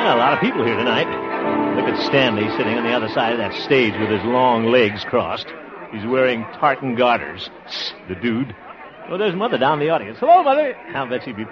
a lot of people here tonight. Look at Stanley sitting on the other side of that stage with his long legs crossed. He's wearing tartan garters. The dude. Well, there's Mother down in the audience. Hello, Mother. I'll bet she'd be